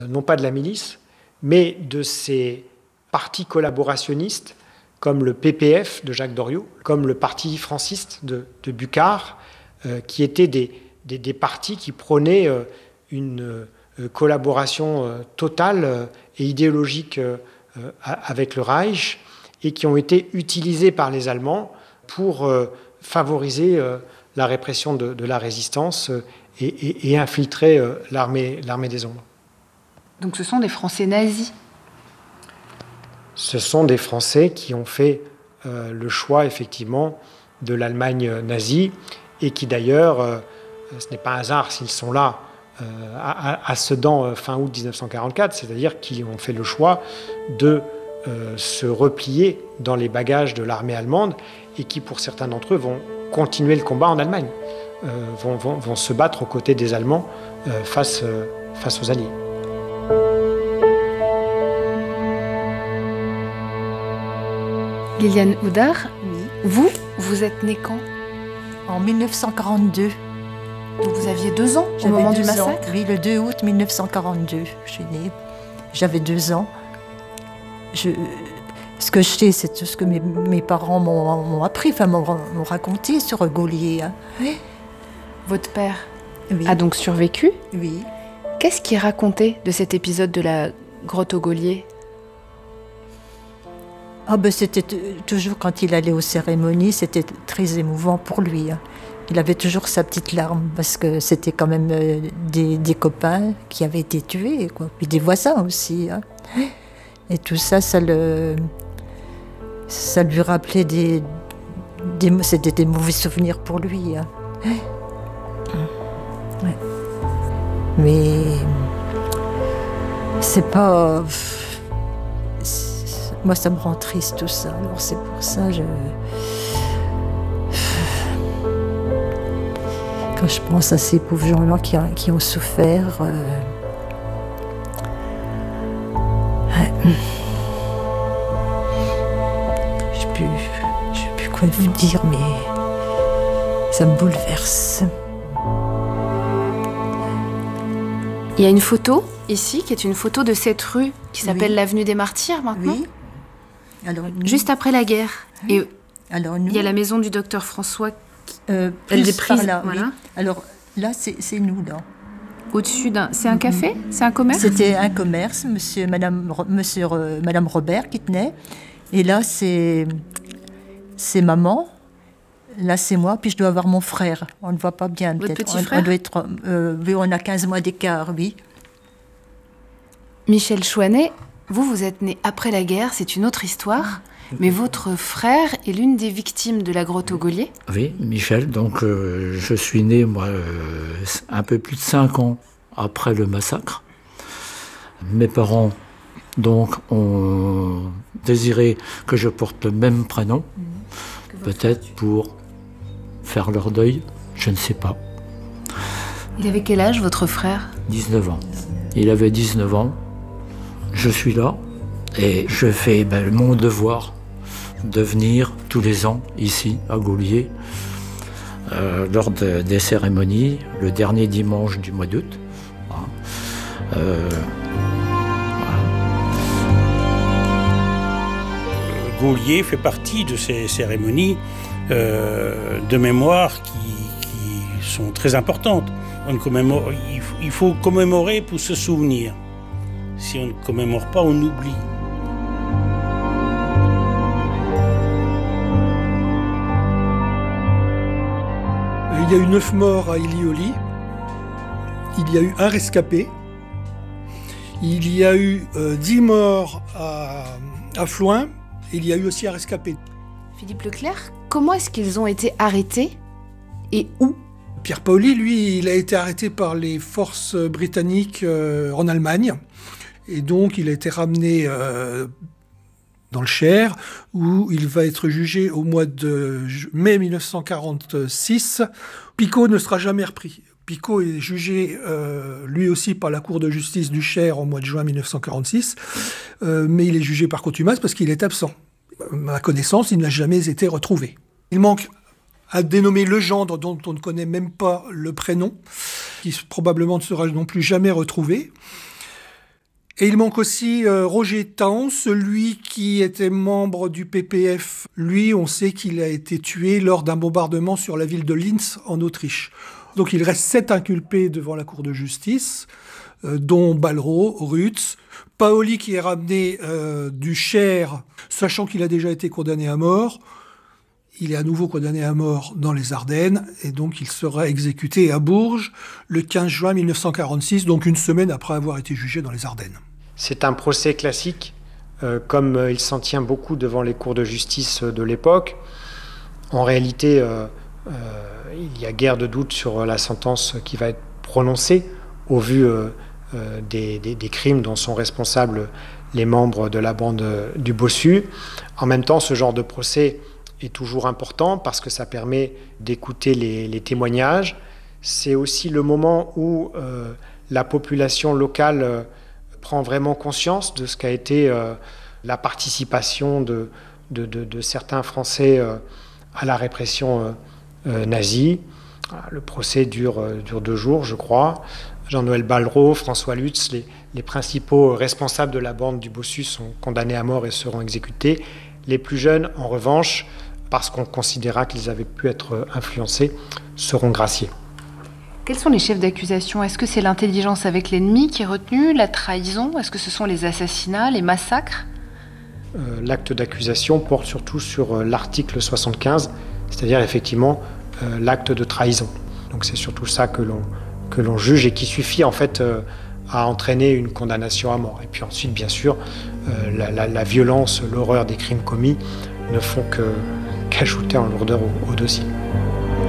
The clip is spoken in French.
non pas de la milice, mais de ces partis collaborationnistes comme le PPF de Jacques Doriot, comme le parti franciste de Bucquart, qui étaient des partis qui prônaient une collaboration totale et idéologique avec le Reich, et qui ont été utilisés par les Allemands pour favoriser la répression de la résistance et infiltrer l'armée des ombres. Donc ce sont des Français nazis? Ce sont des Français qui ont fait le choix, effectivement, de l'Allemagne nazie, et qui d'ailleurs, ce n'est pas un hasard s'ils sont là à Sedan fin août 1944, c'est-à-dire qu'ils ont fait le choix de se replier dans les bagages de l'armée allemande, et qui, pour certains d'entre eux, vont continuer le combat en Allemagne, vont se battre aux côtés des Allemands face aux Alliés. Liliane Houdard, oui. Vous êtes née quand? En 1942. Donc vous aviez 2 ans au moment du massacre? Oui, le 2 août 1942, je suis née. J'avais 2 ans. Ce que je sais, c'est tout ce que mes parents m'ont appris, m'ont raconté sur Gaulier. Hein. Oui. Votre père oui. a donc survécu? Oui. Qu'est-ce qui est raconté de cet épisode de la grotte au Gaulier? C'était toujours quand il allait aux cérémonies, c'était très émouvant pour lui. Hein. Il avait toujours sa petite larme parce que c'était quand même des copains qui avaient été tués, quoi. Puis des voisins aussi. Hein. Et tout ça, ça lui rappelait c'était des mauvais souvenirs pour lui. Hein. Ouais. Mais c'est pas... Moi, ça me rend triste tout ça. Alors c'est pour ça quand je pense à ces pauvres gens-là qui ont souffert, je sais plus quoi vous dire, mais ça me bouleverse. Il y a une photo ici qui est une photo de cette rue qui s'appelle l'avenue des Martyrs maintenant. Oui. Alors, juste après la guerre. Et alors, il y a la maison du docteur François. Elle est prise là. Voilà. Oui. Alors là, c'est nous là. Au-dessus c'est un café? C'est un commerce? C'était un commerce, Madame Robert qui tenait. Et là, c'est maman. Là, c'est moi, puis je dois avoir mon frère. On ne voit pas bien, peut-être. Votre petit frère? On doit être, on a 15 mois d'écart, oui. Michel Chouanet, vous êtes né après la guerre, c'est une autre histoire. Mais votre frère est l'une des victimes de la grotte au Gaulier? Oui, Michel. Donc, je suis né, moi, un peu plus de 5 ans après le massacre. Mes parents, donc, ont désiré que je porte le même prénom, peut-être pour faire leur deuil, je ne sais pas. Il avait quel âge, votre frère? 19 ans. Il avait 19 ans. Je suis là et je fais mon devoir de venir tous les ans ici à Gaulier lors des cérémonies, le dernier dimanche du mois d'août. Gaulier fait partie de ces cérémonies de mémoire qui sont très importantes. Il faut commémorer pour se souvenir. Si on ne commémore pas, on oublie. Il y a eu 9 morts à Ilioli. Il y a eu un rescapé. Il y a eu 10 morts à Floins. Il y a eu aussi un rescapé. Philippe Leclerc, comment est-ce qu'ils ont été arrêtés et où? Pierre Paoli, lui, il a été arrêté par les forces britanniques en Allemagne. Et donc, il a été ramené dans le Cher, où il va être jugé au mois de mai 1946. Picot ne sera jamais repris. Picot est jugé lui aussi par la Cour de justice du Cher au mois de juin 1946, mais il est jugé par contumace parce qu'il est absent. À ma connaissance, il n'a jamais été retrouvé. Il manque à dénommer le gendre dont on ne connaît même pas le prénom, qui probablement ne sera non plus jamais retrouvé. Et il manque aussi Roger Taon, celui qui était membre du PPF. Lui, on sait qu'il a été tué lors d'un bombardement sur la ville de Linz, en Autriche. Donc il reste 7 inculpés devant la Cour de justice, dont Ballereau, Rutz, Paoli qui est ramené du Cher, sachant qu'il a déjà été condamné à mort. Il est à nouveau condamné à mort dans les Ardennes, et donc il sera exécuté à Bourges le 15 juin 1946, donc une semaine après avoir été jugé dans les Ardennes. C'est un procès classique, comme il s'en tient beaucoup devant les cours de justice de l'époque. En réalité, il y a guère de doute sur la sentence qui va être prononcée, au vu des crimes dont sont responsables les membres de la bande du Bossu. En même temps, ce genre de procès est toujours important parce que ça permet d'écouter les témoignages. C'est aussi le moment où la population locale prend vraiment conscience de ce qu'a été la participation de certains Français à la répression nazie. Le procès dure 2 jours, je crois. Jean-Noël Ballereau, François Lutz, les principaux responsables de la bande du Bossu sont condamnés à mort et seront exécutés. Les plus jeunes, en revanche, parce qu'on considéra qu'ils avaient pu être influencés, seront graciés. Quels sont les chefs d'accusation ? Est-ce que c'est l'intelligence avec l'ennemi qui est retenue, la trahison ? Est-ce que ce sont les assassinats, les massacres ? L'acte d'accusation porte surtout sur l'article 75, c'est-à-dire effectivement l'acte de trahison. Donc c'est surtout ça que l'on juge et qui suffit en fait à entraîner une condamnation à mort. Et puis ensuite, bien sûr, la violence, l'horreur des crimes commis ne font qu'ajouter en lourdeur au dossier.